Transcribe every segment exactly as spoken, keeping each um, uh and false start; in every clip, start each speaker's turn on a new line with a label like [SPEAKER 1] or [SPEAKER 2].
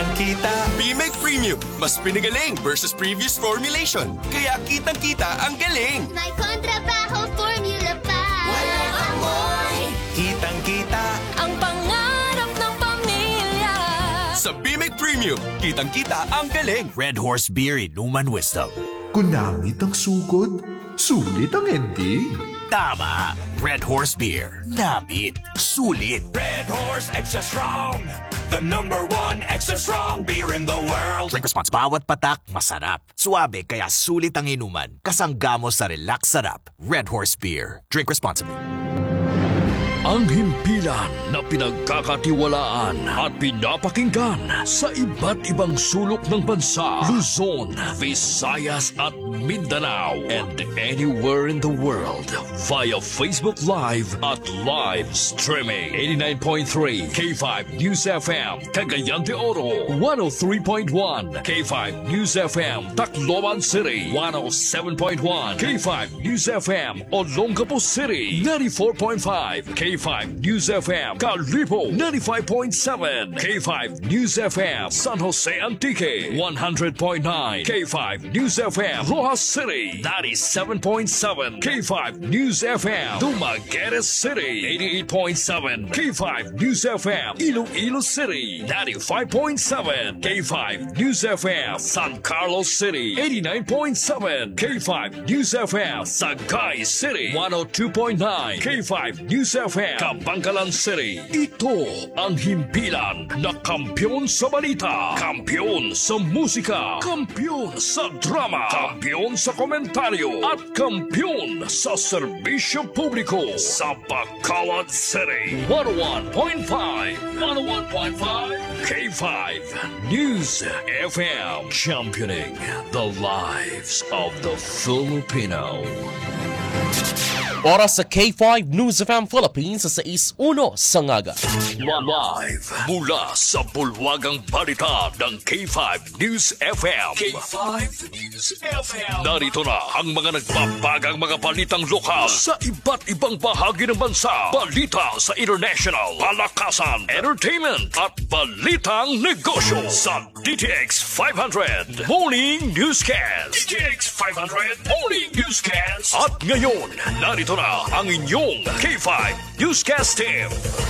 [SPEAKER 1] Kitang-kita. B-Mec Premium, mas pinagaling versus previous formulation. Kaya kitang-kita ang galing.
[SPEAKER 2] May kontrabaho formula pa.
[SPEAKER 1] Walang amoy. Kitang-kita
[SPEAKER 3] ang pangarap ng pamilya.
[SPEAKER 1] sa B-Mec Premium. Kitang-kita ang galing.
[SPEAKER 4] Red Horse Beer Inuman Wisdom.
[SPEAKER 5] Kunangit ang sugod, sulit ang ending.
[SPEAKER 4] Tama. Red Horse Beer. Namit. Sulit.
[SPEAKER 6] Red Horse Extra Strong, the number one extra strong beer in the world.
[SPEAKER 4] Drink responsible. Bawat patak, masarap. Suabe, kaya sulit ang inuman. Kasangga mo sa relax sarap. Red Horse Beer. Drink responsibly.
[SPEAKER 7] Ang himpilan na pinagkakatiwalaan at pinapakinggan sa iba't ibang sulok ng bansa, Luzon, Visayas at Mindanao, and anywhere in the world via Facebook Live at live streaming. eighty-nine point three K five News F M, Cagayan de Oro, one oh three point one K five News F M, Tacloban City, one oh seven point one K five News F M, Olongapo City, ninety-four point five K five News F M, Calipo, ninety-five point seven K five News F M, San Jose Antique, one hundred point nine K five News F M, Rojas City, ninety-seven point seven K five News F M, Dumaguete City, eighty-eight point seven K five News F M, Iloilo City, ninety-five point seven K five News F M, San Carlos City, eighty-nine point seven K five News F M, Sagay City, one oh two point nine K five News F M, Kabangkalan City. Ito ang himpilan na kampyon sa balita, kampyon sa musika, kampyon sa drama, kampyon sa komentaryo, at kampyon sa serbisyo publiko sa Bacolod City. one oh one point five, one oh one point five K five News F M, championing the lives of the Filipino.
[SPEAKER 8] Oras sa K five News F M Philippines sa sais uno sa ngaga.
[SPEAKER 7] Live mula sa bulwagang balita ng K five News F M. K five News F M. Narito na ang mga nagbabagang mga balitang lokal sa iba't ibang bahagi ng bansa. Balita sa international, palakasan, entertainment at balitang negosyo sa D T X five hundred Morning Newscast. D T X five hundred Morning Newscast. At ngayon, narito na ang inyong K five Newscast team.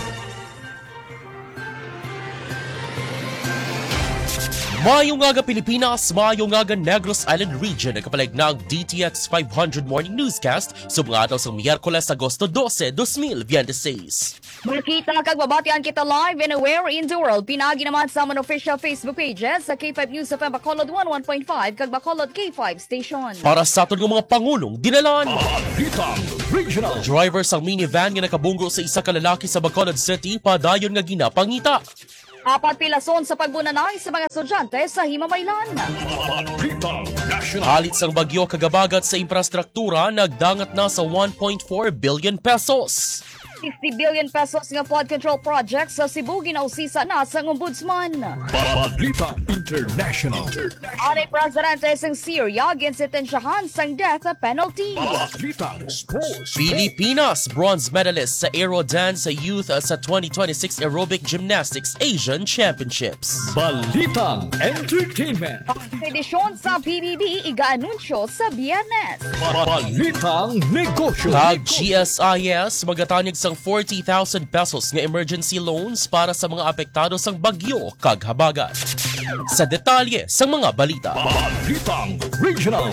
[SPEAKER 8] Mayong ngaga Pilipinas, mayong ngaga Negros Island Region, nagkapalig ng D T X five hundred Morning Newscast sa mga ataw sa Miyerkules, Agosto twelve, twenty twenty-six.
[SPEAKER 9] Makita kag babatian kita live anywhere in the world. Pinagi naman sa mga official Facebook pages sa K five News F M Bacolod one oh one point five kag Bacolod K five Station.
[SPEAKER 8] Para sa aton ng mga pangulong dinalan.
[SPEAKER 7] Balitang Regional.
[SPEAKER 8] Drivers ang minivan nga nakabunggo sa isa ka lalaki sa Bacolod City, padayon nga ginapangita.
[SPEAKER 9] Apat pilason sa pagbunanay sa mga estudyante sa Himamaylan.
[SPEAKER 7] Balitang National.
[SPEAKER 8] Halit sang bagyo kagabagat sa infrastruktura, nagdangat na sa one point four billion pesos.
[SPEAKER 9] fifty billion pesos nga flood control project sa Cebu ginausisa na sa ombudsman.
[SPEAKER 7] Balitang International.
[SPEAKER 9] Ari presidente sang Syria ginsentensyahan sang death penalty.
[SPEAKER 7] Balitang Sports.
[SPEAKER 8] Pilipinas bronze medalist sa aero dance sa youth sa twenty twenty-six Aerobic Gymnastics Asian Championships.
[SPEAKER 7] Balitang Entertainment.
[SPEAKER 9] Edisyon sa P B B iga-anunsyo sa Biyernes.
[SPEAKER 7] Balitang Negosyo.
[SPEAKER 8] Kag G S I S magatanyag sang forty thousand pesos nga emergency loans para sa mga apektado sang bagyo kag habagat. Sa detalye sang mga balita.
[SPEAKER 7] Balitang Regional.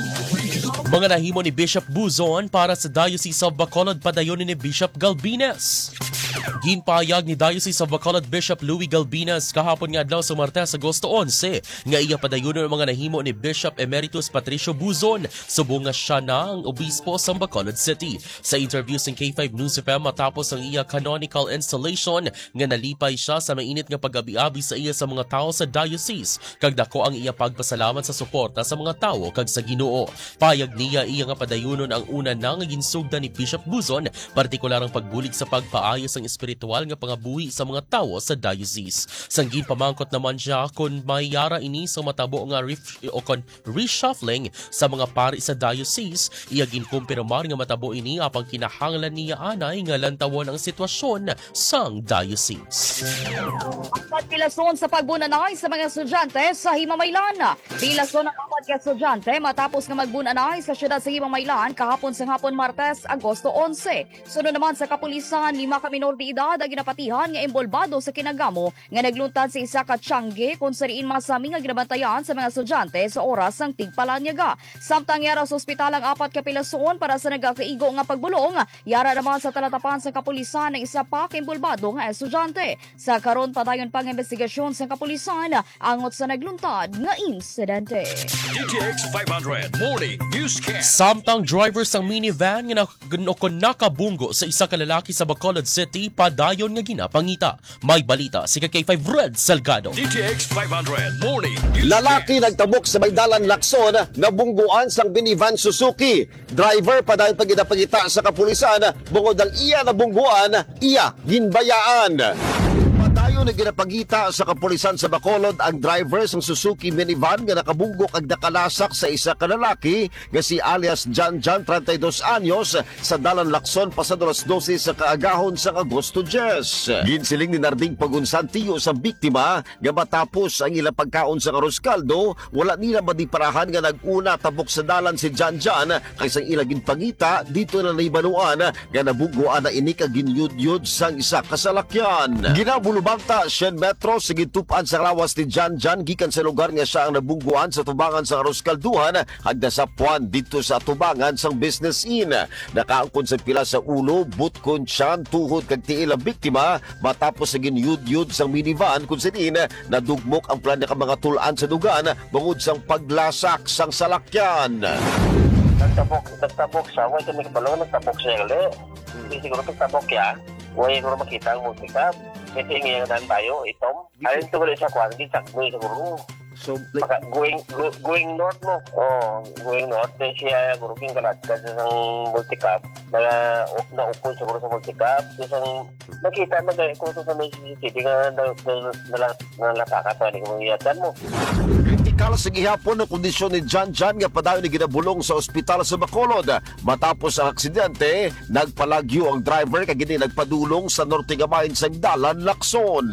[SPEAKER 8] Mga nahimo ni Bishop Buzon para sa Diocese of Bacolod, padayon ni Bishop Galbinas. Ginpahayag ni Diocese of Bacolod Bishop Louis Galbinas kahapon nga adlaw sa Martes, Agosto eleven nga iya padayon ang mga nahimo ni Bishop Emeritus Patricio Buzon subong nga siya na ang obispo sa Bacolod City. Sa interview sa K five News F M matapos ang iya canonical installation nga nalipay siya sa mainit nga pag-abi-abi sa iya sa mga tao sa diocese kag dako ang iya pagpasalamat sa suporta sa mga tao kag sa Ginoo. Payag niya iya nga padayonon ang una na nga ginsugdan ni Bishop Buzon, partikular ang pagbulig sa pagpaayos ang espiritu espiritual nga pangabuhi sa mga tawo sa diocese. Sanggin pamangkot naman siya kung may yara ini sa matabo nga ref, o kon reshuffling sa mga pari sa diocese. Iya ginkumpirmar nga matabo ini apang kinahanglan niya anay nga lantawon ang sitwasyon sang diocese.
[SPEAKER 9] Pagpilason sa pagbunanay sa mga estudyante sa Himamaylan. Pilason ang apat ka estudyante matapos nga magbunanay sa syudad sa Himamaylan kahapon sa hapon Martes, Agosto eleven. Sunod naman sa kapulisan, lima ka minor de edad ang ginapatihan nga imbolbado sa kinagamo nga nagluntad sa isa ka tiyangge kung sariin masami nga ginabantayan sa mga estudyante sa oras ng tigpalanyaga. Samtang yara sa ospital ang apat ka pilason para sa nagkakaigo nga pagbulong. Yara naman sa talatapan sa kapulisan ng isa pa ka imbolbado nga estudyante. Sa karon padayon pang investigasyon sa kapulisan angot sa nagluntad nga insidente.
[SPEAKER 7] D T X five hundred Morning Newscast.
[SPEAKER 8] Samtang driver sang minivan nga nakon nakabunggo sa isa ka lalaki sa Bacolod City padayon nga ginapangita. May balita si K five Red Salgado.
[SPEAKER 7] D T X five hundred Morning Newscast.
[SPEAKER 10] Lalaki nagtabok sa Maydalan Lacson na bungguan sang minivan Suzuki. Driver padayon pagidapagita sa kapulisan bungod ang iya na bungguan, iya ginbayaan. Padayon na ginapagita sa kapulisan sa Bacolod ang driver sang Suzuki minivan nga nakabunggok ag nakalasak sa isa ka lalaki nga si alias John John, thirty-dos anyos, sa Dalan Lacson pasado alas dose sa kaagahon sa Agosto ten. Ginsiling ni Narding Pagunsan tiyo sa biktima nga matapos ang ilang pagkaon sa Caroscaldo, wala nila madiparahan nga nag-una tabok sa dalan si John John kaysa ilang ginpangita dito na naibanuan nga nabungguan na ini ka ginyud-yud sang isa kasalakyan. Ginabulubangta Sien Metro sa gitupan sa lawas ni John John gikan sa lugar nga siya ang nabungguan sa tubangan sa Caroscalduhan hagda sa puan dito sa tubangan sang Business Inn. Nakaangkon sa pila sa ulo, butkon siyan tuhod kag tiil ang biktima matapos sa ginyud-yud sang minivan kung sinin nadugmok ang plan ka mga tulan sa dugan bungod sang paglasak sang salakyan.
[SPEAKER 11] Nagtabok, nagtabok siya. Huwag kami kapalong, nagtabok siya gali. Hindi siguro nagtabok ya. Huwag siguro makita ang multicab. Kasi ngayon tayo, itom. Ayun siguro siya kwan, hindi sakboy siguro.
[SPEAKER 10] So,
[SPEAKER 11] Maka, going go, going north mo. Oh, going north. Then siya guruging kalat kasi sa multicab. Na naupon siguro sa multicab. Isang nakita mo dahil kung sa may C C T V nga nalatakat na hindi ko mayatan mo.
[SPEAKER 10] kritikal sa gihapon ang kondisyon ni John John nga padayon ni ginabulong sa ospital sa Bacolod. Matapos ang aksidente, nagpalagyo ang driver kag gini nagpadulong sa norte gamahin sa Dalan Lacson.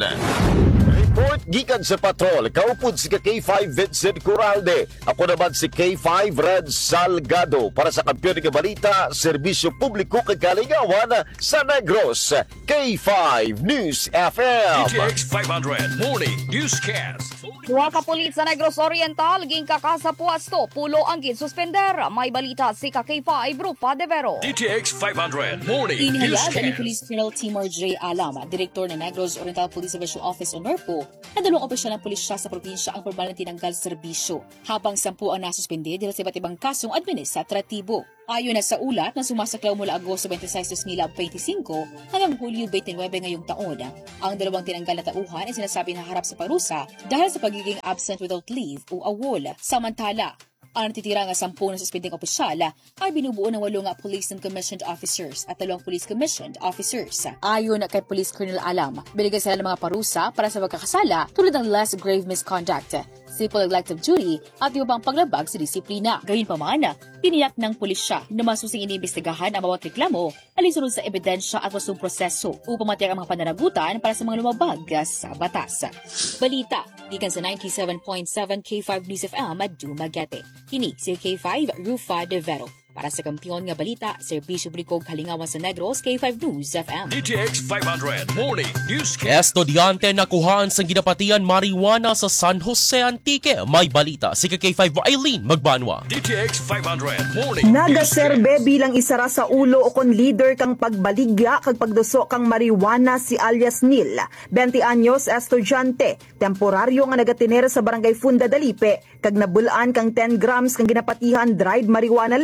[SPEAKER 10] Report gikan sa patrol, kaupod si K five Vincent Corralde. Ako naman si K five Red Salgado para sa Kampiyon ng Balita, Serbisyo Publiko kay Kalingawan sa Negros. K five News F M.
[SPEAKER 7] D T X five hundred Morning Newscast.
[SPEAKER 9] Duha ka pulit sa Negros Oriental ginkaka sa puesto, pulo ang ginsuspender. May balita si K five Rufa De Vero.
[SPEAKER 7] D T X five hundred Morning
[SPEAKER 12] Inihayag ni
[SPEAKER 7] Newscast.
[SPEAKER 12] Police Colonel Timor J. Alam, Direktor ng Negros Oriental Police Division Office o NERPO, na dalawang opisyal ng pulisya sa probinsya ang formal na tinanggal sa serbisyo, habang sampu ang nasuspende dahil sa iba't ibang kasong administratibo. Ayon na sa ulat na sumasaklaw mula Agosto twenty-six, twenty twenty-five hanggang Hulyo twenty-nine ngayong taon, ang dalawang tinanggal na tauhan ay sinasabi na harap sa parusa dahil sa pagiging absent without leave o AWOL. Samantala, ang natitira nga sampu na suspending opisyal ay binubuo ng walo nga police and commissioned officers at dalawang police commissioned officers. Ayon kay Police Colonel Alam, binigay sila ng mga parusa para sa pagkakasala tulad ng less grave misconduct, simple neglect of duty at iba pang paglabag sa disiplina. Gayunpaman, tiniyak ng pulisya na masusing iniimbestigahan ang bawat reklamo alinsunod sa ebidensya at wasong proseso upang matiyak ang mga pananagutan para sa mga lumabag sa batas. Balita, gikan sa ninety-seven point seven K five News F M at Dumaguete. Kini si K five Rufa De Vero. Para sa Kampiyon nga Balita, Serbisyo Publiko Kalingawan sa Negros, K five News F M.
[SPEAKER 7] D T X five hundred Morning Newscast.
[SPEAKER 8] Estudyante nakuhaan sa ginapatian marijuana sa San Jose Antique. May balita si K five Eileen Magbanwa.
[SPEAKER 7] D T X five hundred Morning
[SPEAKER 13] Nagaserbe bilang isara sa ulo o kon leader kang pagbaligya kag pagduso kang marijuana si alias Neil, twenty anyos, estudyante, temporaryo nga nagatinera sa Barangay Funda Dalipe kag nabulaan kang ten grams kang ginapatihan dried marijuana leaves.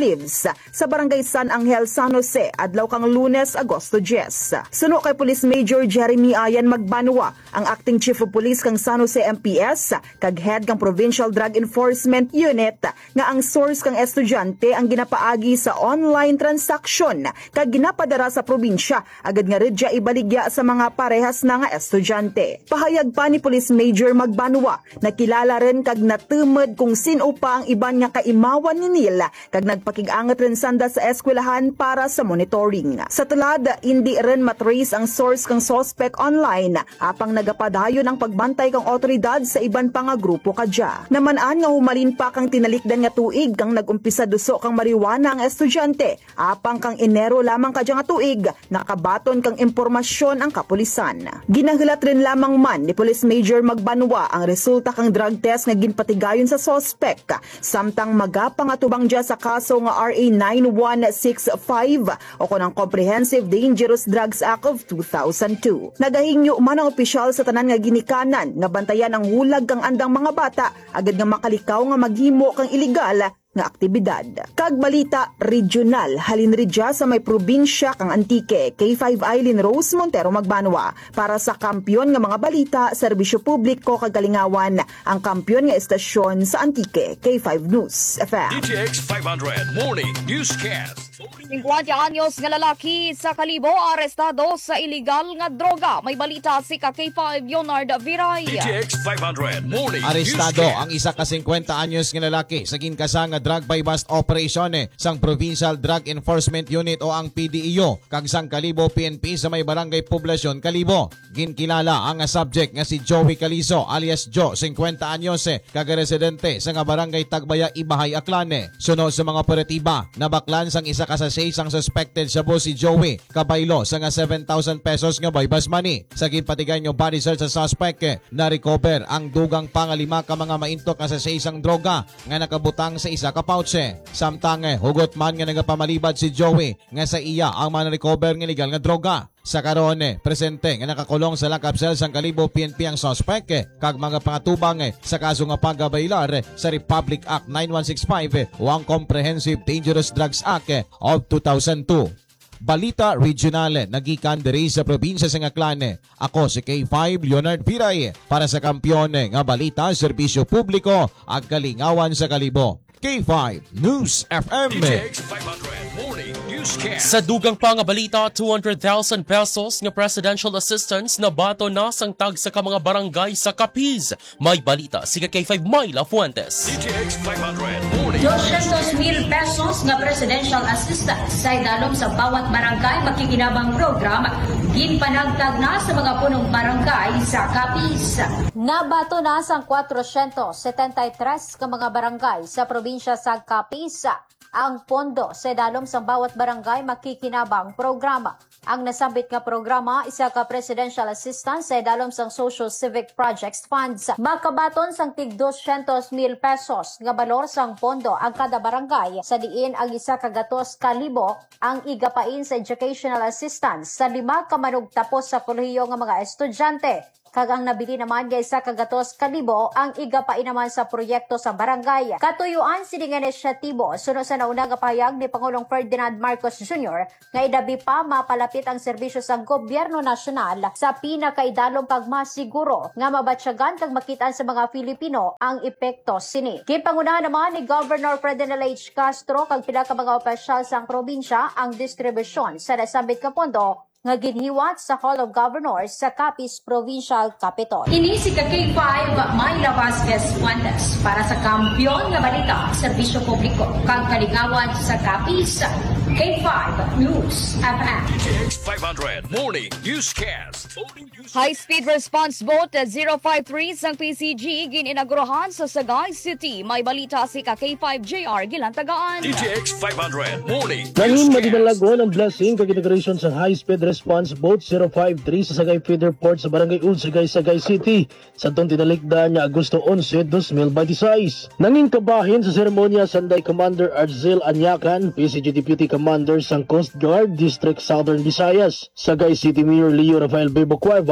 [SPEAKER 13] sa Barangay San Angel, San Jose, adlaw kang Lunes, Agosto ten. Suno kay Police Major Jeremy Ayan Magbanwa, ang Acting Chief of Police kang San Jose M P S, kag Head kang Provincial Drug Enforcement Unit, nga ang source kang estudyante ang ginapaagi sa online transaction kag ginapadara sa probinsya, agad nga redya ibaligya sa mga parehas na nga estudyante. Pahayag pa ni Police Major Magbanwa, nakilala rin kag natumad kung sino pa ang iban nga kaimawan ni Neil kag nagpakig-angat rin sanda sa eskwelahan para sa monitoring. Sa tulad, hindi rin matrace ang source kang suspect online, apang nagapadayon ang pagbantay kang otoridad sa iban pa nga grupo kadya. Namanaan nga humalin pa kang tinalikdan nga tuig kang nagumpisa duso kang marijuana ang estudyante, apang kang Enero lamang kadya nga tuig, nakabaton kang impormasyon ang kapulisan. Ginanghilat rin lamang man ni Police Major Magbanwa ang resulta kang drug test nga ginpatigayon sa suspect, samtang magapang atubang dya sa kaso nga R A nine one six five o kunang Comprehensive Dangerous Drugs Act of two thousand two. Nagahingyo man ang opisyal sa tanan nga ginikanan nga bantayan ang hulag kang andang mga bata, agad nga makalikaw nga maghimo kang iligal nga aktibidad. Kag balita regional, halin ridya sa may probinsya kang Antique, K five Eileen Rose Montero Magbanwa. Para sa kampyon nga mga balita, serbisyo publiko kag kalingawan, ang kampyon nga estasyon sa Antique, K five News F M.
[SPEAKER 7] D T X five hundred Morning Newscast.
[SPEAKER 9] fifty anyos nga lalaki sa Kalibo arestado sa illegal nga droga. May balita si ka K five Leonard Viray.
[SPEAKER 7] D T X five hundred Morning
[SPEAKER 14] Arestado
[SPEAKER 7] Newscast.
[SPEAKER 14] ang isa ka fifty anyos nga lalaki sa ginkasa nga drug by bust operation eh, sang Provincial Drug Enforcement Unit o ang P D E O kag sang Kalibo P N P sa may barangay Poblasyon Kalibo. Ginkilala ang subject nga si Joey Calizo alias Joe, fifty anyos eh, kag residente sa nga barangay Tagbaya, Ibahay, Aklan. Sunod sa mga operatiba, nabaklan sang isa ka sa sang suspected sa bo si Joey kabaylo sa nga seven thousand pesos nga by bus money. Sa ginpatigan yung body search sa suspect eh, na-recover ang dugang pangalima ka mga maintok nga sa isang droga nga nakabutang sa isa ka pouch. Samtang eh, hugot man nga nagapamalibad si Joey nga sa iya ang man-recover nga legal nga droga. Sa karon eh, presente nga nakakulong sa lock-up cell sang Kalibo P N P ang suspect eh, kag mga pangatubang eh, sa kaso nga paggabaylar eh, sa Republic Act nine one six five eh, o ang Comprehensive Dangerous Drugs Act eh, of two thousand two. Balita Regional, nagikan diri sa probinsya sa Aklan. Ako si K five Leonard Viray para sa kampyon nga balita, serbisyo publiko at kalingawan sa Kalibo. K five News F M.
[SPEAKER 7] D T X five hundred Morning Newscast.
[SPEAKER 8] Sa dugang pa nga balita, two hundred thousand pesos nga presidential assistance na bato na sang tag sa ka mga barangay sa Capiz. May balita si K five Myla Fuentes.
[SPEAKER 7] D T X five hundred Morning
[SPEAKER 15] two hundred mil pesos nga presidential assistance sa idalom sa bawat barangay makikinabang program ginpanagtag na sa mga punong barangay sa Capiz.
[SPEAKER 16] Nabato na sang four hundred seventy-three ka mga barangay sa probinsya sa Capiz ang pondo sa idalom sa bawat barangay makikinabang programa. Ang nasambit nga programa, isa ka presidential assistance sa idalom sang Social Civic Projects Funds. Makabaton sang tig two hundred mil pesos nga balor sang pondo ang kada barangay, sa diin ang isa ka gatos ka libo ang igapain sa educational assistance sa lima ka manugtapos sa kolehiyo nga mga estudyante. Kag ang nabili naman nga isa ka gatos ka libo ang igapain naman sa proyekto sa barangay. Katuyuan sini nga inisyatibo sunod sa nauna nga pahayag ni Pangulong Ferdinand Marcos Junior nga idabi pa mapalapit ang serbisyo sa gobyerno nasyonal sa pinakaidalong pagmasiguro nga mabatsyagan kag makitaan sa mga Filipino ang epekto sini. Gipangunahan naman ni Governor Ferdinand H. Castro kag pila ka mga opisyal sang probinsya ang distribusyon sa nasambit ka pondo nga ginhiwat sa Hall of Governors sa Capiz Provincial Capital.
[SPEAKER 15] Ini si ka K five Myla Vasquez Fuentes para sa kampyon nga balita, serbisyo publiko kag kalingawan sa Capiz. K five News F M.
[SPEAKER 7] D T X five hundred Morning Newscast.
[SPEAKER 9] High-speed response boat zero five three sang P C G gininagurahan sa Sagay City. May balita si ka K five J R Gilantagaan.
[SPEAKER 7] D T X five hundred Morning
[SPEAKER 17] Nangin
[SPEAKER 7] Newscast.
[SPEAKER 17] madinalagon ang blessing kag integration sa high-speed response boat zero five three sa Sagay Feeder Port sa Barangay Unsagay, Sagay City sa tong tinalikdan niya Agosto eleven, twenty twenty-six. Nanging kabahin sa seremonya Sanday Commander Arzel Anyakan, P C G Deputy Commander sang Coast Guard District Southern Visayas, Sagay City Mayor Leo Rafael Bebo Cueva,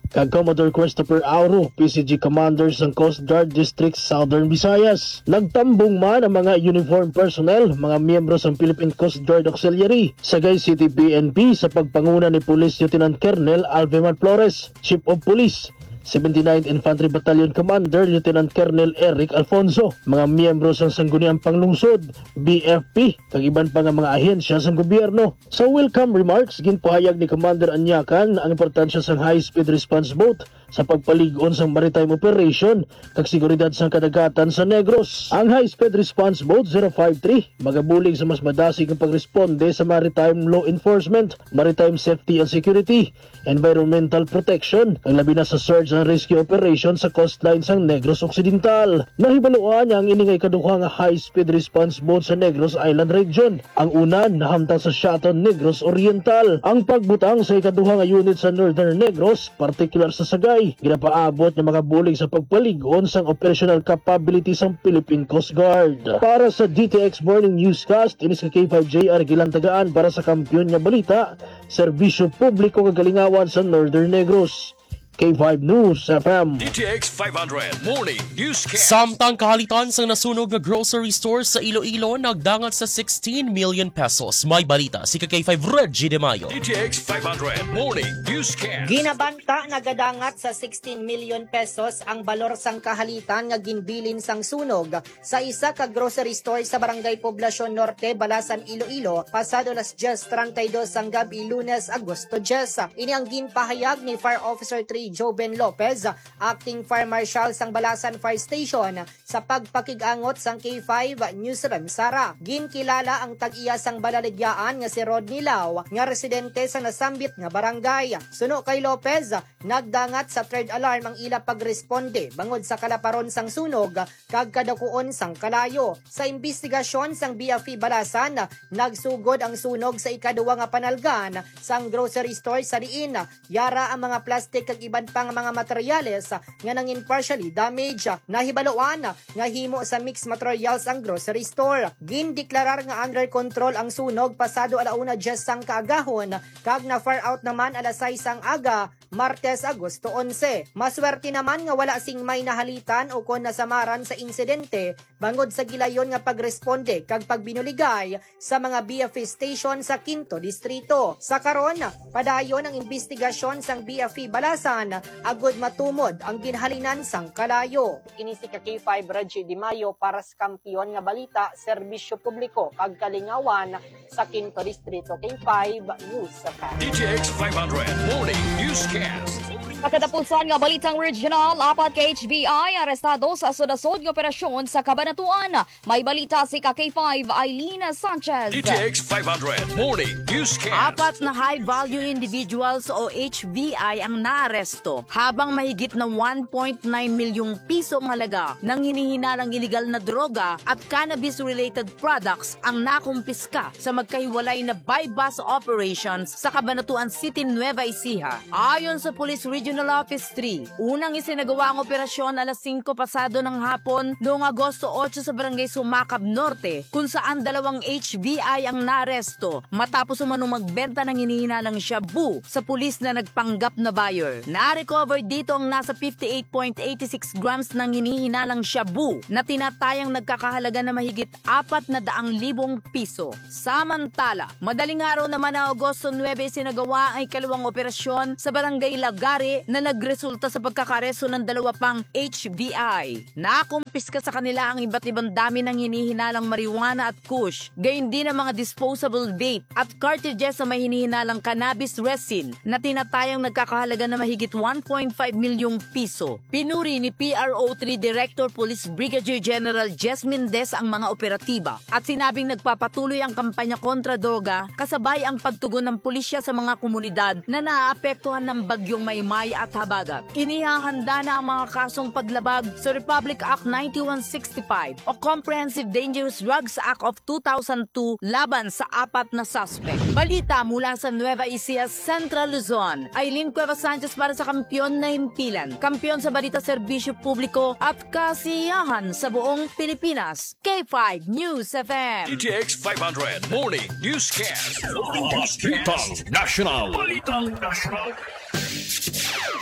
[SPEAKER 17] kag Commodore Christopher Auro, P C G Commander sa Coast Guard District Southern Visayas. Nagtambong man ang mga uniform personnel, mga miyembro sa Philippine Coast Guard Auxiliary, Sagay City P N P sa pagpanguna ni Police Lieutenant Colonel Alveman Flores, Chief of Police, seventy-ninth Infantry Battalion Commander Lieutenant Colonel Eric Alfonso, mga miyembro sa Sangguniang Panglungsod, B F P, kag iban pa nga mga ahensya sa gobyerno. Sa welcome remarks, ginpahayag ni Commander Anyakan ang importansya sa high-speed response boat sa pagpalig-on sa maritime operation kag seguridad sa kadagatan sa Negros. Ang high-speed response boat zero five three magabulig sa mas madasig ang pagresponde sa maritime law enforcement, maritime safety and security, environmental protection, ang labi na sa search and rescue operation sa coastline sa Negros Occidental. Nahibaluan niya ang iningay kaduha nga high-speed response boat sa Negros Island Region. Ang una nahamtang sa Shaton Negros Oriental. Ang pagbutang sa ikaduha nga unit sa Northern Negros, particular sa Sagay, ginapaabot ng mga bulig sa pagpalig-on sang operational capability sang Philippine Coast Guard. Para sa D T X Morning Newscast, inis ka K five J R Gilantagaan para sa kampiyon nga balita, serbisyo publiko kagalingawan sa Northern Negros. K five News F M.
[SPEAKER 7] D T X five hundred Morning Newscast.
[SPEAKER 8] Samtang kahalitan sa nasunog na grocery store sa Iloilo nagdangat sa sixteen million pesos. May balita si K five Reggie De Mayo.
[SPEAKER 7] D T X five hundred Morning Newscast.
[SPEAKER 18] Ginabanta nagadangat sa sixteen million pesos ang balor sang kahalitan nga ginbilin sang sunog sa isa ka grocery store sa Barangay Poblacion Norte, Balasan, Iloilo, pasado las diyes treinta y dos sang gabi Lunes, Agosto diyes. Ini ang ginpahayag ni Fire Officer three Joben Lopez, Acting Fire Marshal sang Balasan Fire Station, sa pagpakig-angot sang K five News Ramsara. Ginkilala ang tag-iya sang balaligyaan nga si Rodney Lau, nga residente sa nasambit nga barangay. Suno kay Lopez, nagdangat sa third alarm ang ila pagresponde bangod sa kalaparon sang sunog kag kadakuon sang kalayo. Sa investigasyon sang B F P Balasan, nagsugod ang sunog sa ikaduwa nga panalgan sang grocery store sa diin. Yara ang mga plastic kag iban pang mga materyales nga nangin partially damage. Nahibaluan nga himo sa mixed materials ang grocery store. Gindeklarar nga under control ang sunog pasado alauna diyes sang kaagahon kag na far out naman alas sais sang aga Martes, Agosto onse. Maswerte naman nga wala sing may nahalitan o kon nasamaran sa insidente bangod sa gilayon nga pagresponde kag pagbinuligay sa mga B F P station sa Quinto Distrito. Sa karon, padayon ang investigasyon sang B F P Balasan agud matumod ang ginhalinan sang kalayo. Kini si K five Reggie De Mayo para sa kampiyon nga balita, serbisyo publiko kag kalingawan sa Quinto Distrito. K five News sa
[SPEAKER 7] D T X five hundred Morning Newscast.
[SPEAKER 9] Pagkatapusan nga balitang regional, apat ka H B I arestado sa sunod-sunod nga operasyon sa Cabanatuan. May balita si K five Eileen Sanchez.
[SPEAKER 7] D T X five hundred Morning Newscast.
[SPEAKER 19] Apat na high-value individuals o H B I ang naaresto habang mahigit na one point nine milyong piso ang halaga ng hinihinalang iligal na droga at cannabis-related products ang nakumpiska sa magkahiwalay na buy-bust operations sa Cabanatuan City, Nueva Ecija. Ayon sa Police Regional Office three, unang isinagawa ang operasyon alas singko pasado ng hapon noong Agosto otso sa Barangay Sumakab Norte, kung saan dalawang H B I ang naaresto matapos umanong magbenta ng hinihinalang shabu sa pulis na nagpanggap na buyer. Na-recover dito ang nasa fifty-eight point eight six grams ng hinihinalang shabu na tinatayang nagkakahalaga na mahigit apat na daang libong piso. Samantala, madaling araw naman na Agosto nine sinagawa ang ikalawang operasyon sa Barangay Lagare na nagresulta sa pagkakareso ng dalawa pang H B I. Nakumpiska sa kanila ang iba't ibang dami ng hinihinalang marijuana at kush, gayon din ang mga disposable vape at cartridges na may hinihinalang cannabis resin na tinatayang nagkakahalaga na mahigit one point five milyong piso. Pinuri ni P R O three Director Police Brigadier General Jess Mendez ang mga operatiba at sinabing nagpapatuloy ang kampanya kontra droga kasabay ang pagtugon ng pulisya sa mga komunidad na naaapektuhan ng bagyong Maymay at Habagat. Inihahanda na ang mga kasong paglabag sa Republic Act ninety-one sixty-five o Comprehensive Dangerous Drugs Act of two thousand two laban sa apat na suspect. Balita mula sa Nueva Ecija, Central Luzon. Eileen Cuevas Sanchez para sa Kampiyon na Himpilan. Kampiyon sa Balita Serbisyo Publiko at Kasiyahan sa buong Pilipinas. K five News F M.
[SPEAKER 7] D T X five hundred Morning Newscast. Balitang National. Balitang National.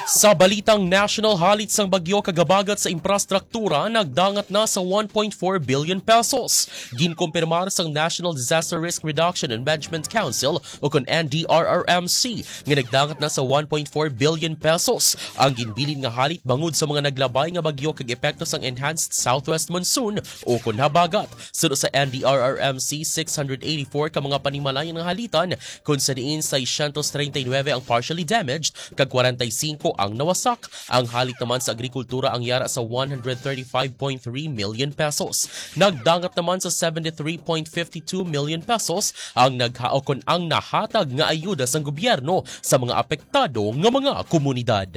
[SPEAKER 8] Sa balitang national, halit sang bagyo kagabagat sa infrastruktura nagdangat na sa one point four billion pesos. Ginkumpirmar sang National Disaster Risk Reduction and Management Council o kun N D R R M C nga nagdangat na sa one point four billion pesos ang ginbilin nga halit bangod sa mga naglabay nga bagyo kag epekto sang enhanced southwest monsoon o kun habagat. Suno sa N D R R M C, six hundred eighty-four ka mga panimalayan nga halitan kun sa diin six hundred thirty-nine ang partially damaged kag forty-five ang nawasak. Ang halit naman sa agrikultura ang yara sa one hundred thirty-five point three million pesos. Nagdangat naman sa seventy-three point five two million pesos ang naghaokon ang nahatag nga ayuda sa gobyerno sa mga apektado nga mga komunidad.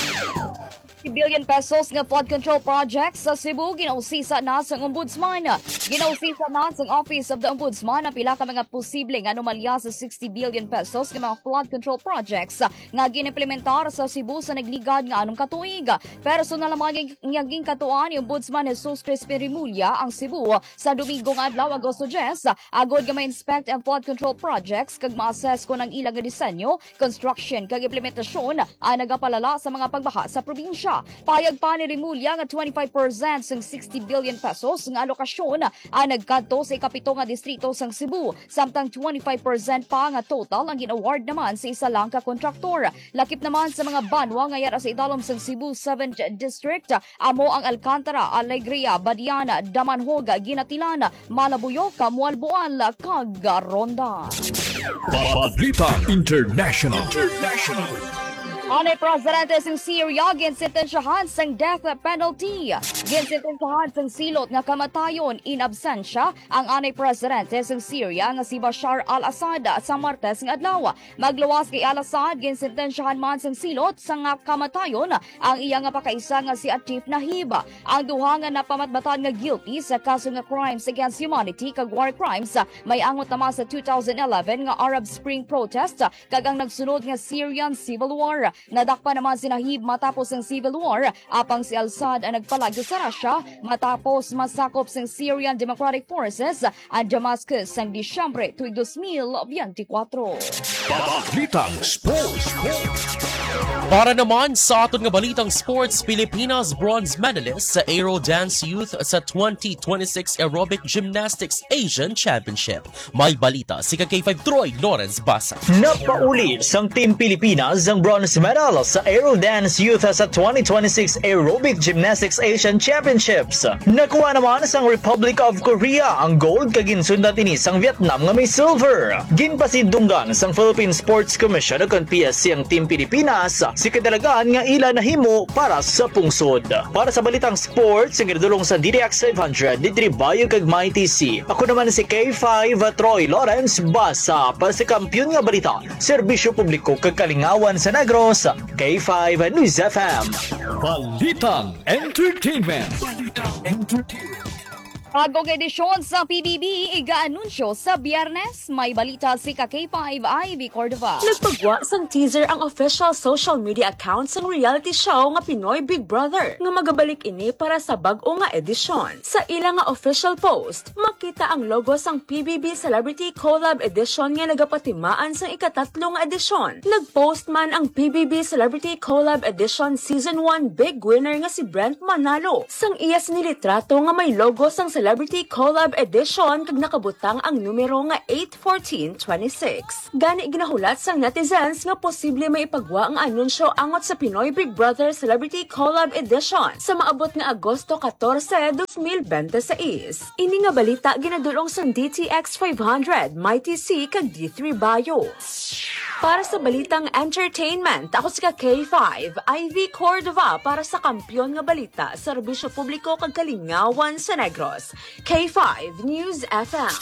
[SPEAKER 9] Billion pesos nga flood control project sa Cebu ginausisa na sa Ombudsman. Ginausisa na sa Office of the Ombudsman ang pila ka mga posibleng anomalya sa sixty billion pesos nga mga flood control projects nga ginimplementar sa Cebu sa nagligad nga anong katuig. Personal naman nga ginkatuan ni Ombudsman Jesus Crispin Rimulya ang Cebu sa Domingo nga adlaw Agosto ten agod nga ma-inspect ang flood control projects kag ma-assess ko ng ilang disenyo, construction kag implementasyon ang nagapalala sa mga pagbaha sa probinsya. Payag pa ni Rimulya nga twenty-five percent sang sixty billion pesos nga alokasyon ang nagkadto sa ikapito nga distrito sang Cebu, samtang twenty-five percent pa nga total ang gin-award naman sa isa lang ka kontraktor. Lakip naman sa mga banwa nga yara sa idalom sang Cebu seventh District, amo ang Alcantara, Alegria, Badiana, Damanhoga, Ginatilan, Malabuyo, Kamualboal, kag Ronda.
[SPEAKER 7] Balitang International. International.
[SPEAKER 9] Anay presidente sang Syria ginsentensyahan sang death penalty. Ginsentensyahan sang silot nga kamatayon in absensya ang anay presidente sang Syria nga si Bashar al-Assad sa Martes nga adlaw. Magluwas kay al-Assad ginsentensyahan man sang silot sang kamatayon ang iya nga pakaisa nga si Atif Nahib. Ang duha nga napamatbatan nga guilty sa kaso nga crimes against humanity kag war crimes may angot naman sa two thousand eleven nga Arab Spring protest kag ang nagsunod nga Syrian Civil War. Nadakpa naman si Nahib matapos ang civil war, apang si al-Assad ang nagpalagyo sa Russia matapos masakop sa Syrian Democratic Forces ang Damascus sa Disyembre tuig twenty twenty-four.
[SPEAKER 7] Balitang Sports.
[SPEAKER 8] Para naman sa aton nga balitang sports, Pilipinas bronze medalist sa Aero Dance Youth sa twenty twenty-six Aerobic Gymnastics Asian Championship. May balita si K five Troy Lawrence Basa.
[SPEAKER 20] Napauli sang Team Pilipinas ang bronze medal sa Aero Dance Youth sa twenty twenty-six Aerobic Gymnastics Asian Championships. Nakuha naman sang Republic of Korea ang gold kag ginsundan ini sang Vietnam nga may silver. Ginpasidunggan sang Philippine Sports Commission ug P S C ang Team Pilipinas si kadalagaan nga ila nahimo para sa pungsod. Para sa balitang sports, ang ginadulong sa D D X five hundred, Didri Bayo kag May T C. Ako naman si K five Troy Lawrence Basa para sa kampiyon nga balita, serbisyo publiko kag kalingawan sa Negros, K five News F M.
[SPEAKER 7] Balitang Entertainment. Balitang Entertainment.
[SPEAKER 9] Bagong edisyon sa P B B iga-anunsyo sa Biyernes. May balita si K five Ivy Cordova.
[SPEAKER 21] Nagpagwa sang teaser ang official social media account sang reality show nga Pinoy Big Brother nga magabalik ini para sa bag-o nga edisyon. Sa ilang nga official post, makita ang logo sang P B B Celebrity Collab Edition nga nagapatimaan sang ikatatlo nga edisyon. Nagpost man ang P B B Celebrity Collab Edition Season one big winner nga si Brent Manalo. Sang iyas nilitrato nga may logo sang Celebrity Collab Edition kag nakabutang ang numero nga eight fourteen twenty-six. Gani ginahulat sang netizens nga posible may ipagwa ang anunsyo angot sa Pinoy Big Brother Celebrity Collab Edition sa maabot nga Agosto fourteen, twenty twenty-six. Ini nga balita ginadulong sang D T X five hundred, May T C kag D three Bayo. Para sa balitang entertainment, ako si K five Ivy Cordova para sa kampiyon nga balita, serbisyo publiko kag kalingawan sa Negros. K five News F M.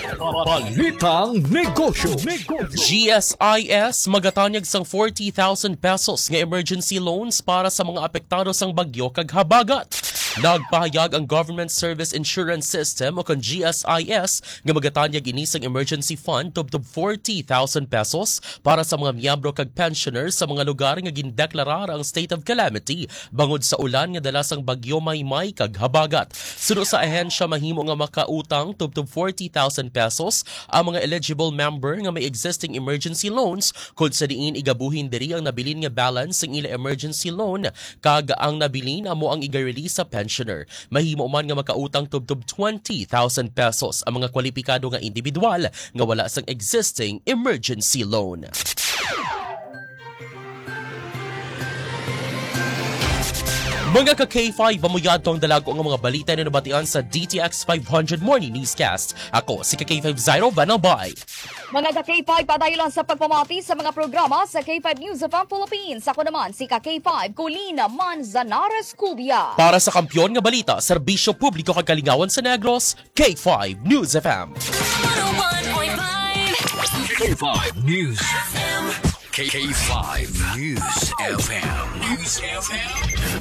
[SPEAKER 7] Balitang Negosyo.
[SPEAKER 8] G S I S magatanyag sang forty thousand pesos nga emergency loans para sa mga apektado sang bagyo kag habagat. Nagpahayag ang Government Service Insurance System o kung G S I S nga magatanyag inisang emergency fund tubtob forty thousand pesos para sa mga miyembro kag pensioners sa mga lugar nga gindeklarar ang state of calamity bangod sa ulan nga dalasang bagyo Maymay kag habagat. Suno sa ahensya mahimo nga makautang tubtob forty thousand pesos ang mga eligible member nga may existing emergency loans kung sa diin igabuhin diri ang nabilin nga balance ng ila emergency loan kag ang nabilin amo ang iga-release sa pensioner. Mahimo man nga makautang tubtob twenty thousand pesos ang mga kwalipikado nga individual nga wala sang existing emergency loan. Mga ka-K five, mamuyad tong dalago ang mga balita na nabatian sa D T X five hundred Morning Newscast. Ako si ka-K five Zyro Vanalbay.
[SPEAKER 9] Mga ka-K five, padayon sa pagpamati sa mga programa sa K five News of ang Philippines. Ako naman si ka-K five, Colina Manzanares Cubia.
[SPEAKER 8] Para sa kampyon nga balita, serbisyo publiko kag kalingawan sa Negros, K five News F M.
[SPEAKER 7] K five News F M. K five News F M. News F M.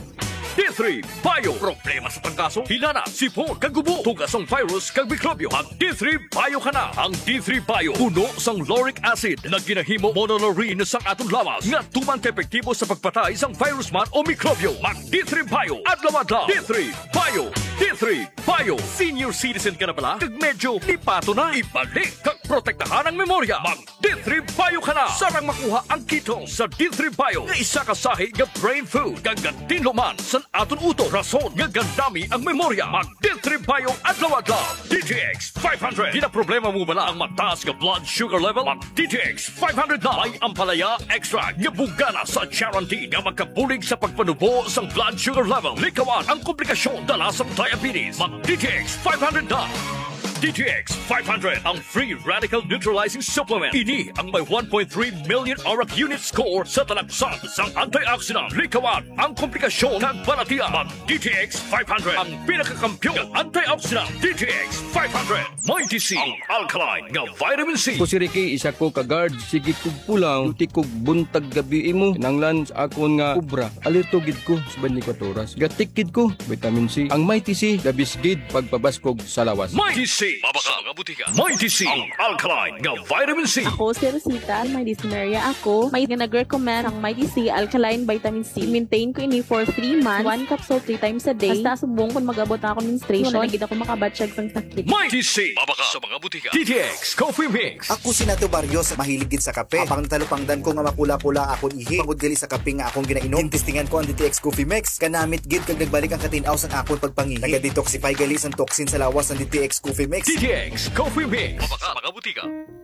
[SPEAKER 7] D three Bio. Problema sa pangkaso, hilana, sipon, kagubo, tugasong virus, kag mikrobyo. Ang D three Bio ka na. Ang D three Bio, puno sang lauric acid na ginahimo monolaurin sa atong lawas nga tumang epektibo sa pagpatay sang virus man o mikrobyo. Mag D three Bio, adlaw-adlaw. D three Bio. D three Bio. Senior citizen ka na pala? Kag medyo lipato na. Ibalik kag protektahan ang memorya. Mag D three Bio ka na. Sarang makuha ang kito sa D three Bio nga isa ka sahi nga brain food kag gatinlo man sa aton uto. Rason nga gandami ang memorya. Mag D three Bio adlaw-adlaw. D T X five hundred. Di na problema mo bala ang mataas nga blood sugar level? Mag D T X five hundred na. May ampalaya extra nga bugana sa guarantee nga magkabulig sa pagpanubo sang blood sugar level. Likawan ang komplikasyon dala sa diabetes. Mag D T X five hundred na. D T X five hundred, ang free radical neutralizing supplement. Ini ang may one point three million aura unit score sa talagsan sang antioxidant. Likawan ang komplikasyon ng balatian. Mag D T X five hundred, ang pinakakampyon ng antioxidant. D T X five hundred. May D C, ang alkaline nga vitamin C.
[SPEAKER 2] Ko si Ricky, isa ko ka-guard. Sige kog pulang, uti kog buntag gabi imo. Kinanglan sa akon nga kubra. Alerto gid ko sa twenty-four oras. Gatikid ko, vitamin C. Ang May T C, labis gid pagpabaskog sa lawas.
[SPEAKER 7] May T C. Mabaka nga butika. May T C, ang alkaline nga vitamin C.
[SPEAKER 22] Ako si Rosita, may dysuria ako. May nag-recommend ang May T C alkaline vitamin C. Maintain ko ini for three months. One capsule three times a day. Basta subong kung mag-abot na ako menstruation. Wala na ako makabatsyag sang sakit.
[SPEAKER 7] May T C, mabaka sa mga butika. D T X Coffee Mix.
[SPEAKER 23] Ako si Nato Barrios, mahilig gid sa kape. Apang talupangdan ko nga makula-pula akong ihi. Pagod gali sa kape nga akong ginainom. Intistingan ko ang D T X Coffee Mix. Kanamit gid kag nagbalik ang katinaw sang akong pagpangihi. Naga-detoxify gali sang toxin sa lawas ng D T X Coffee Mix.
[SPEAKER 7] D T X Coffee Mix. Mabaka mga butika.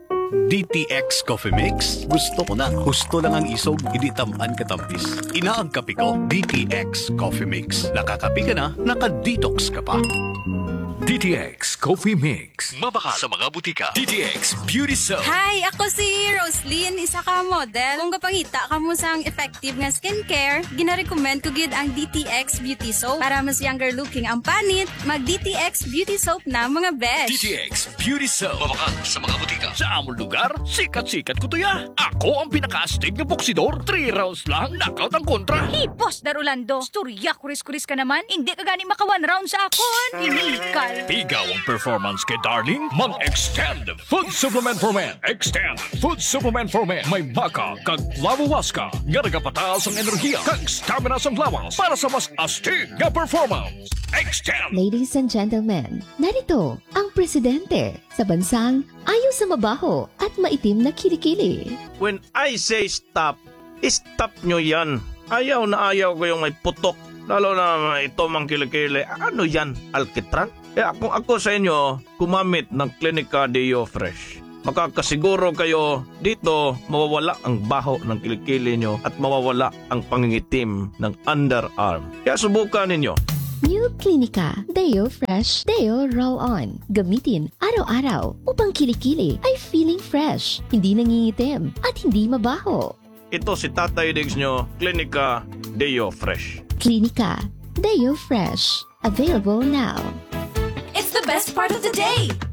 [SPEAKER 24] D T X Coffee Mix. Gusto ko na. Gusto lang ang isog, hindi tamaan katampis. Inaang kape ko, D T X Coffee Mix. Nakakape ka na, naka-detox ka pa.
[SPEAKER 7] D T X Coffee Mix. Mabaka sa mga butika. D T X Beauty Soap.
[SPEAKER 25] Hi! Ako si Roslyn, isa ka model. Kung kapangita ka mo sang effective nga skincare, gina-recommend ko gid ang D T X Beauty Soap. Para mas younger looking ang panit, mag D T X Beauty Soap na mga besh.
[SPEAKER 7] D T X Beauty Soap. Mabaka sa mga butika. Sa among lugar, sikat-sikat ko to ya. Ako ang pinaka-astig na boksidor. Three rounds lang, knockout ang kontra.
[SPEAKER 26] Hey, Boss Darulando, storya kuris-kuris ka naman. Hindi ka gani maka one round sa akon. Inikal.
[SPEAKER 7] Igaw ang performance kay Darling. Mag-extend Food Supplement for Men. Extend Food Supplement for Men. May maka kag lawawaska nga nagapataas ang enerhiya kag stamina sa lawas para sa mas astig nga performance. Extend.
[SPEAKER 27] Ladies and gentlemen, narito ang presidente sa bansang ayaw sa mabaho at maitim na kilikili.
[SPEAKER 28] When I say stop, stop nyo yan. Ayaw na ayaw ko yung may putok. Lalo na ito mang kilikili. Ano yan? Alkitran? Kaya kung ako sa inyo, kumamit ng Clinica Deo Fresh. Makakasiguro kayo dito mawawala ang baho ng kilikili nyo at mawawala ang pangingitim ng underarm. Kaya subukan ninyo.
[SPEAKER 27] New Clinica Deo Fresh Deo Roll On. Gamitin araw-araw upang kilikili ay feeling fresh, hindi nangingitim at hindi mabaho.
[SPEAKER 28] Ito si Tatay Diggs nyo, Clinica Deo Fresh.
[SPEAKER 27] Clinica Deo Fresh. Available now.
[SPEAKER 3] It's the best part of the day.